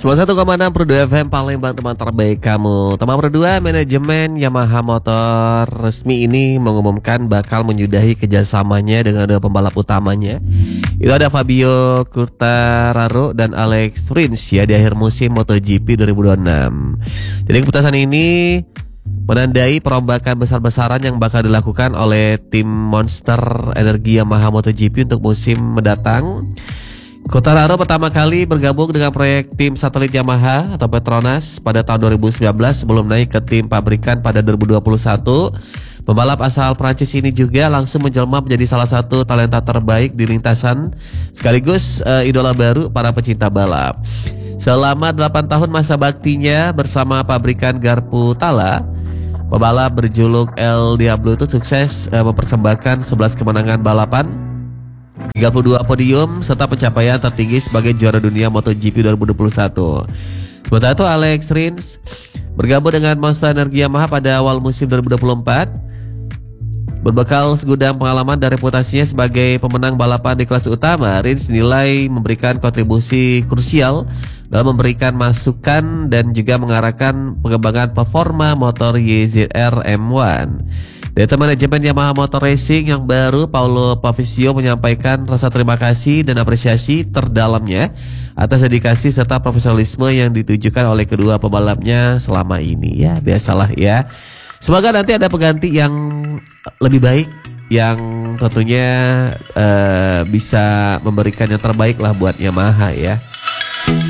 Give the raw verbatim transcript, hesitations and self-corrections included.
sembilan puluh satu koma enam Pro dua F M Palembang, teman terbaik kamu. Teman Pro dua, manajemen Yamaha Motor resmi ini mengumumkan bakal menyudahi kerjasamanya dengan dua pembalap utamanya. Itu ada Fabio Quartararo dan Alex Rins ya di akhir musim MotoGP dua ribu dua puluh enam. Jadi keputusan ini menandai perombakan besar-besaran yang bakal dilakukan oleh tim Monster Energi Yamaha MotoGP untuk musim mendatang. Quartararo pertama kali bergabung dengan proyek tim satelit Yamaha atau Petronas pada tahun dua ribu sembilan belas sebelum naik ke tim pabrikan pada dua ribu dua puluh satu. Pembalap asal Prancis ini juga langsung menjelma menjadi salah satu talenta terbaik di lintasan sekaligus uh, idola baru para pecinta balap. Selama delapan tahun masa baktinya bersama pabrikan Garpu Tala, pembalap berjuluk El Diablo itu sukses uh, mempersembahkan sebelas kemenangan balapan, tiga puluh dua podium, serta pencapaian tertinggi sebagai juara dunia MotoGP dua ribu dua puluh satu. Sementara itu Alex Rins bergabung dengan Monster Energi Yamaha pada awal musim dua ribu dua puluh empat. Berbekal segudang pengalaman dan reputasinya sebagai pemenang balapan di kelas utama, Rins dinilai memberikan kontribusi krusial dalam memberikan masukan dan juga mengarahkan pengembangan performa motor Y Z R M satu. Dari manajemen Yamaha Motor Racing yang baru, Paulo Pavizio menyampaikan rasa terima kasih dan apresiasi terdalamnya atas dedikasi serta profesionalisme yang ditujukan oleh kedua pembalapnya selama ini. Ya, biasalah ya. Semoga nanti ada pengganti yang lebih baik, yang tentunya uh, bisa memberikan yang terbaik lah buat Yamaha ya.